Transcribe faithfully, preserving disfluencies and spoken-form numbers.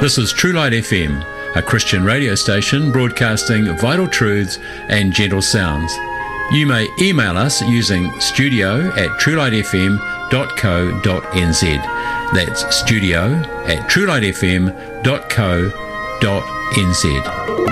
This is True Light F M, a Christian radio station broadcasting vital truths and gentle sounds. You may email us using studio at truelightfm dot co dot n z. That's studio at truelightfm dot co dot n z.